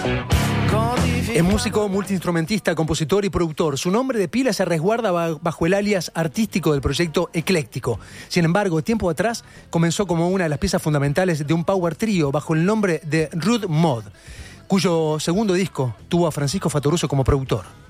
Es músico, multiinstrumentista, compositor y productor. Su nombre de pila se resguarda bajo el alias artístico del proyecto Ecléctico. Sin embargo, tiempo atrás comenzó como una de las piezas fundamentales de un power trio bajo el nombre de Rude Mod, cuyo segundo disco tuvo a Francisco Fattoruso como productor.